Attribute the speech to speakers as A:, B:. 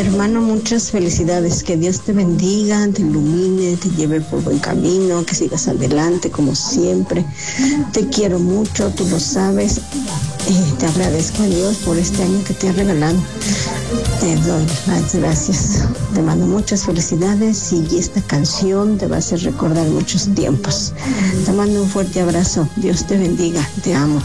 A: Hermano, muchas felicidades, que Dios te bendiga, te ilumine, te lleve por buen camino, que sigas adelante como siempre. Te quiero mucho, tú lo sabes. Te agradezco a Dios por este año que te ha regalado. Te doy las gracias. Te mando muchas felicidades y esta canción te va a hacer recordar muchos tiempos. Te mando un fuerte abrazo. Dios te bendiga. Te amo.